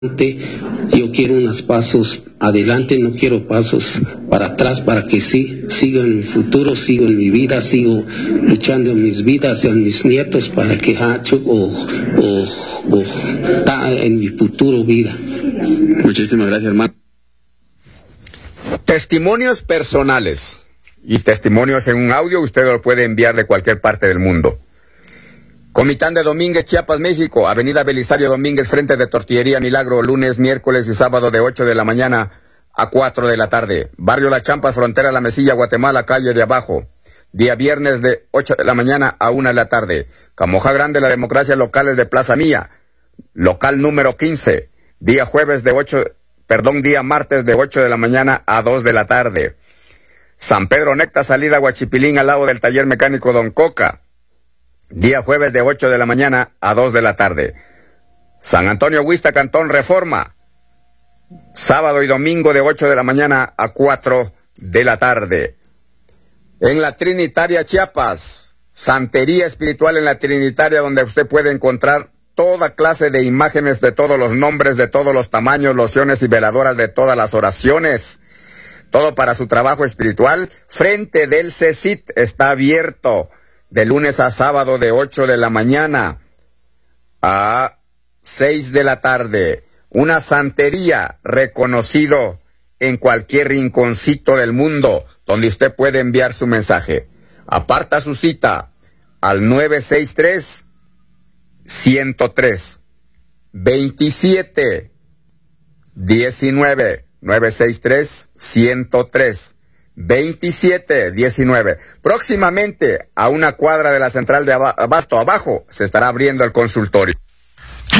Yo quiero unos pasos adelante, no quiero pasos para atrás, para que sí, sigo en mi futuro, sigo en mi vida, sigo luchando en mis vidas, en mis nietos, para que en mi futuro vida. Muchísimas gracias, hermano. Testimonios personales y testimonios en un audio, usted lo puede enviar de cualquier parte del mundo. Comitán de Domínguez, Chiapas, México, Avenida Belisario Domínguez, frente de Tortillería Milagro, lunes, miércoles y sábado de 8 de la mañana a 4 de la tarde. Barrio La Champa, frontera La Mesilla, Guatemala, calle de abajo. Día viernes de 8 de la mañana a 1 de la tarde. Camoja Grande, La Democracia, locales de Plaza Mía, local número 15. Día martes de 8 de la mañana a 2 de la tarde. San Pedro Necta, salida Huachipilín, al lado del taller mecánico Don Coca. Día jueves de 8 de la mañana a 2 de la tarde. San Antonio Huista, Cantón Reforma. Sábado y domingo de 8 de la mañana a 4 de la tarde. En la Trinitaria, Chiapas. Santería espiritual en la Trinitaria, donde usted puede encontrar toda clase de imágenes de todos los nombres, de todos los tamaños, lociones y veladoras de todas las oraciones. Todo para su trabajo espiritual. Frente del CECIT está abierto de lunes a sábado de 8 de la mañana a 6 de la tarde. Una santería reconocido en cualquier rinconcito del mundo donde usted puede enviar su mensaje. Aparta su cita al 963-103-27-19. 963-103-27-19. Próximamente, a una cuadra de la central de Abasto abajo, se estará abriendo el consultorio.